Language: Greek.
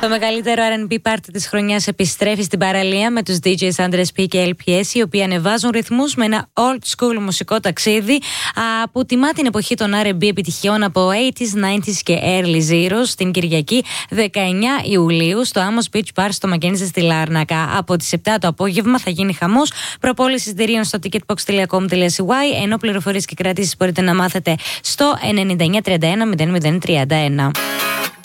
Το μεγαλύτερο R&B πάρτι της χρονιάς επιστρέφει στην παραλία με τους DJs Andres P και LPS, οι οποίοι ανεβάζουν ρυθμούς με ένα old school μουσικό ταξίδι που τιμά την εποχή των R&B επιτυχιών από 80s, 90s και early zeros την Κυριακή 19 Ιουλίου στο Amos Beach Bar στο Μακένιζε στη Λάρνακα. Από τις 7 το απόγευμα θα γίνει χαμός. Προπόληση εισιτηρίων στο ticketbox.com.cy, ενώ πληροφορίες και κρατήσεις μπορείτε να μάθετε στο 9931 0031.